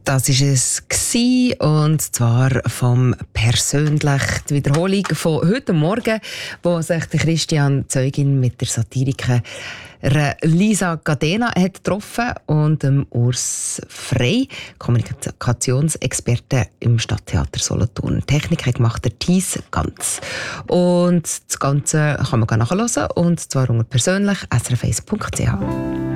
Das war es und zwar vom persönlich die Wiederholung von heute Morgen, wo sich der Christian Zeugin mit der Satirikerin Lisa Cadena hat getroffen und Urs Frey, Kommunikationsexperte im Stadttheater Solothurn. Technik hat gemacht der Thies Ganz. Und das Ganze kann man nachhören, und zwar unter persönlich srf1.ch.